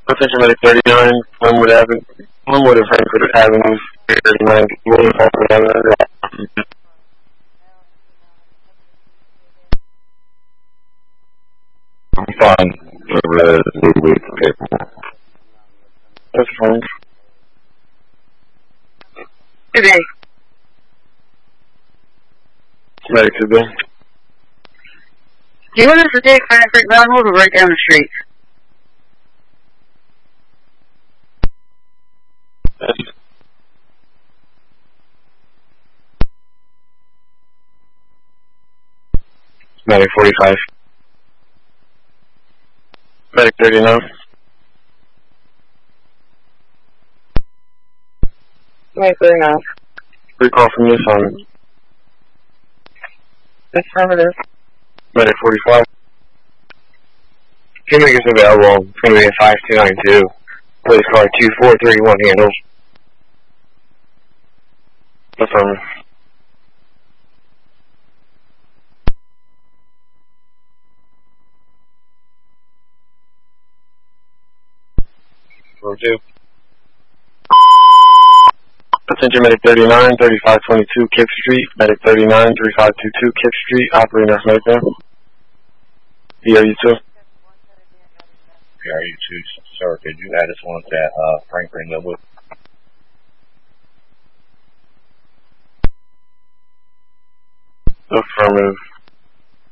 Attention Medic 39, Glenwood Avenue, Glenwood and Frankfurt Avenue, 39, Glenwood Avenue. I'm fine. That's fine. Good day. Medic 2B. Do you want us to take Frankfurt Glenwood or right down the street? Medic 45. Medic 39. Medic 39. Recall from your assignment. Affirmative. Medic 45. Two makers available. It's going to be a 5292. Police car 2431 handles. Affirmative. Row 2. Attention Medic 39, 3522 Kick Street, Medic 39, 3522 Kick Street, operating as Medic there. PRU2. PRU2, sir, could you add us on at Frankfurt and Glenwood? Affirmative.